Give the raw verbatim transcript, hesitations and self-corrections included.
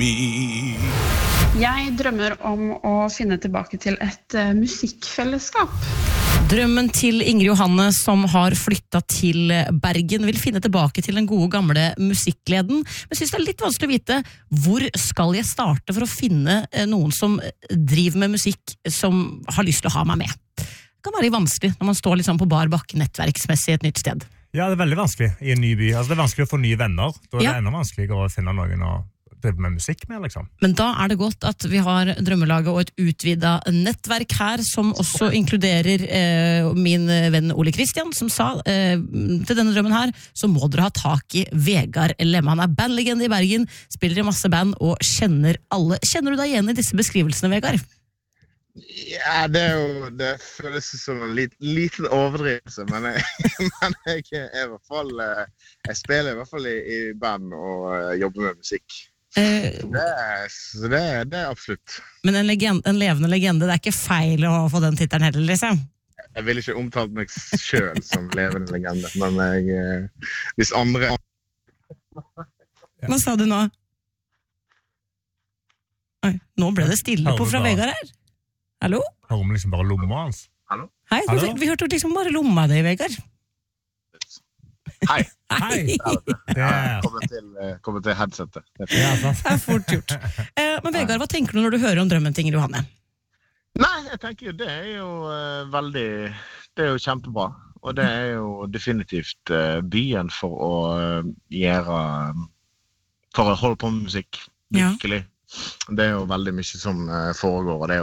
me. Jeg drømmer om å finne tilbake til et uh, musikkfellesskap. Drømmen til Ingrid Johanne som har flyttet til Bergen vil finne tilbake til den gode gamle musikkleden, men synes det er litt vanskelig å vite hvor skal jeg starte for å finne noen som driver med musikk som har lyst til å ha meg med. Det kan være vanskelig når man står liksom på bar bakke nettverksmessig et nytt sted. Ja, det er veldig vanskelig i en ny by. Altså, det er vanskelig å få nye venner. Da er ja. det enda vanskeligere å finne noen å drive med musikk med, liksom. Men da er det godt at vi har Drømmelaget og et utvidet nettverk her, som også inkluderer eh, min venn Ole Kristian, som sa eh, til denne drømmen her, så må dere ha tak i Vegard Lemme. Han er bandlegende i Bergen, spiller i masse band og kjenner alle. Kjenner du deg igjen i disse beskrivelsene, Vegard? Ja, det er jo, det føles som en lit, liten overdrivelse, men jeg, men jeg er i hvert fall, jeg spiller i hvert fall i, i band og jobber med musikk. Eh, det, er, så det, det er absolutt. Men en, legende, en levende legende, det er ikke feil å få den titelen heller, liksom? Jeg vil ikke omtale meg selv som levende legende, men jeg, hvis andre... Hva sa du nå? Oi, nå ble det stille på fra Vegard her. Hallo? Hører vi liksom bare lomma hans? Hallo? Hei, Hallo? Vi, vi hørte liksom bare lomma deg, Vegard. Hei. Hei. Ja, kommer til, kommer til headsetet. Ja, sant. Det er fort gjort. Eh, men Vegard, hva tenker du når du hører om drømmen til Ingrid Johanne? Nei, jeg tenker jo det er jo uh, veldig, det er jo kjempebra. Og det er jo definitivt uh, byen for å uh, gjøre, for å holde på med musikk, virkelig. Ja. Det er jo veldig mye som uh, foregår, og det er